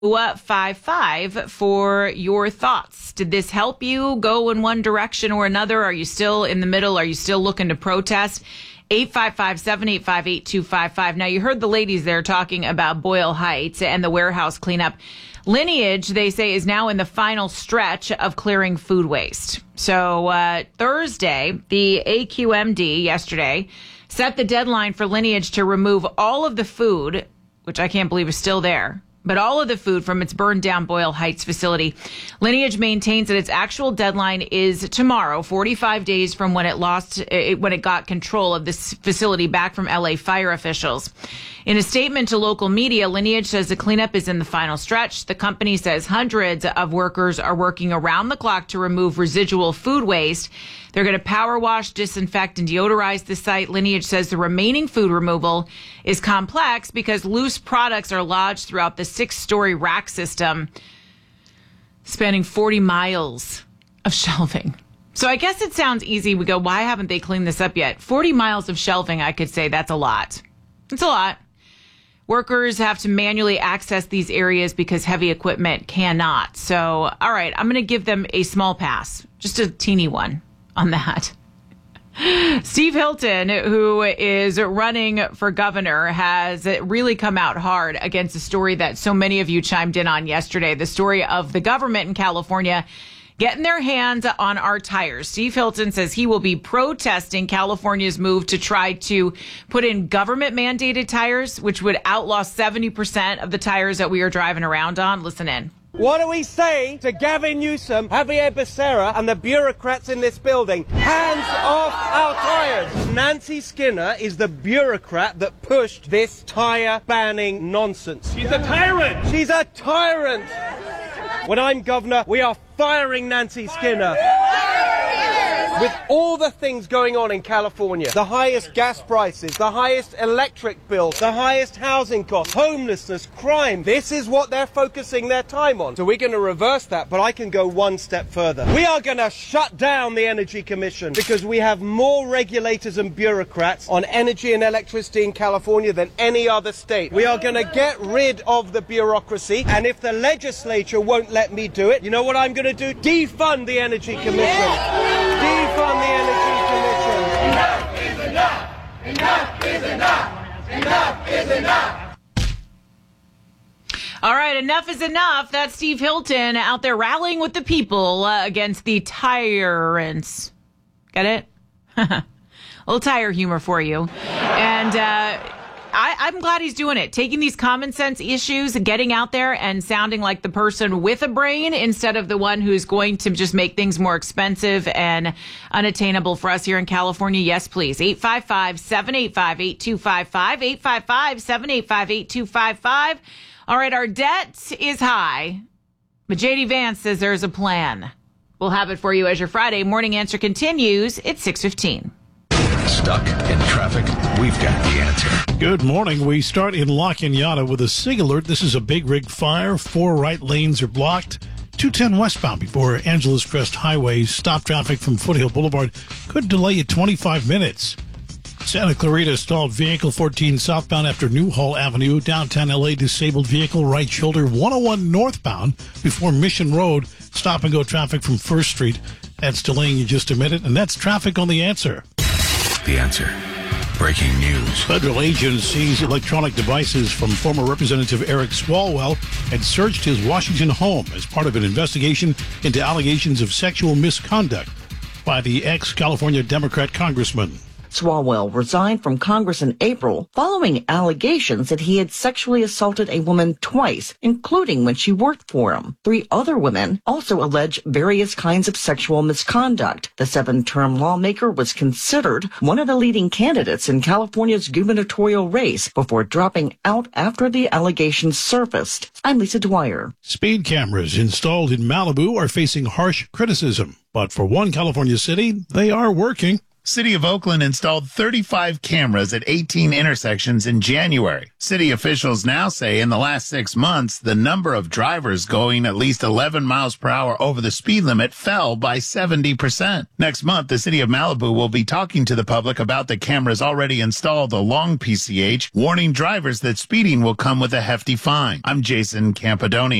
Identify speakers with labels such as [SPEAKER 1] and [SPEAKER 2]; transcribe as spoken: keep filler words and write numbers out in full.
[SPEAKER 1] five five for your thoughts. Did this help you go in one direction or another? Are you still in the middle? Are you still looking to protest? eight five five, seven eight five, eight two five five. Now, you heard the ladies there talking about Boyle Heights and the warehouse cleanup. Lineage, they say, is now in the final stretch of clearing food waste. So uh, Thursday, the A Q M D yesterday set the deadline for Lineage to remove all of the food, which I can't believe is still there, but all of the food from its burned down Boyle Heights facility. Lineage maintains that its actual deadline is tomorrow, forty-five days from when it lost, it, when it got control of this facility back from L A fire officials. In a statement to local media, Lineage says the cleanup is in the final stretch. The company says hundreds of workers are working around the clock to remove residual food waste. They're going to power wash, disinfect, and deodorize the site. Lineage says the remaining food removal is complex because loose products are lodged throughout the six-story rack system, spanning forty miles of shelving. So I guess it sounds easy. We go, why haven't they cleaned this up yet? forty miles of shelving, I could say that's a lot. It's a lot. Workers have to manually access these areas because heavy equipment cannot. So, all right, I'm going to give them a small pass, just a teeny one on that. Steve Hilton, who is running for governor, has really come out hard against a story that so many of you chimed in on yesterday, the story of the government in California getting their hands on our tires. Steve Hilton says he will be protesting California's move to try to put in government-mandated tires, which would outlaw seventy percent of the tires that we are driving around on. Listen in.
[SPEAKER 2] What do we say to Gavin Newsom, Javier Becerra, and the bureaucrats in this building? Hands off our tires! Nancy Skinner is the bureaucrat that pushed this tire-banning nonsense.
[SPEAKER 3] She's a tyrant!
[SPEAKER 2] She's a tyrant! When I'm governor, we are firing Nancy Skinner. With all the things going on in California, the highest gas prices, the highest electric bills, the highest housing costs, homelessness, crime, this is what they're focusing their time on. So we're going to reverse that, but I can go one step further. We are going to shut down the Energy Commission because we have more regulators and bureaucrats on energy and electricity in California than any other state. We are going to get rid of the bureaucracy, and if the legislature won't let me do it, you know what I'm going to do? Defund the Energy Commission. Defund the Energy Commission.
[SPEAKER 3] Enough is enough! Enough is enough! Enough is enough!
[SPEAKER 1] All right, enough is enough. That's Steve Hilton out there rallying with the people uh, against the tyrants. Get it? A little tire humor for you. And uh, I, I'm glad he's doing it, taking these common sense issues, getting out there and sounding like the person with a brain instead of the one who's going to just make things more expensive and unattainable for us here in California. Yes, please. eight five five, seven eight five, eight two five five, eight five five, seven eight five, eight two five five. All right, our debt is high, but J D Vance says there's a plan. We'll have it for you as your Friday morning answer continues. It's six fifteen.
[SPEAKER 4] Stuck in traffic? We've got the answer.
[SPEAKER 5] Good morning. We start in La Cañada with a SIG alert. This is a big rig fire. Four right lanes are blocked. two ten westbound before Angeles Crest Highway. Stop traffic from Foothill Boulevard could delay you twenty-five minutes. Santa Clarita stalled vehicle fourteen southbound after Newhall Avenue. Downtown L A disabled vehicle right shoulder one oh one northbound before Mission Road. Stop and go traffic from First Street. That's delaying you just a minute. And that's traffic on The Answer.
[SPEAKER 4] The Answer. Breaking news.
[SPEAKER 5] Federal agents seized electronic devices from former Representative Eric Swalwell and searched his Washington home as part of an investigation into allegations of sexual misconduct by the ex-California Democrat congressman.
[SPEAKER 6] Swalwell resigned from Congress in April following allegations that he had sexually assaulted a woman twice, including when she worked for him. Three other women also allege various kinds of sexual misconduct. The seven-term lawmaker was considered one of the leading candidates in California's gubernatorial race before dropping out after the allegations surfaced. I'm Lisa Dwyer.
[SPEAKER 5] Speed cameras installed in Malibu are facing harsh criticism, but for one California city, they are working.
[SPEAKER 7] City of Oakland installed thirty-five cameras at eighteen intersections in January. City officials now say in the last six months, the number of drivers going at least eleven miles per hour over the speed limit fell by seventy percent. Next month, the city of Malibu will be talking to the public about the cameras already installed along P C H, warning drivers that speeding will come with a hefty fine. I'm Jason Campadoni.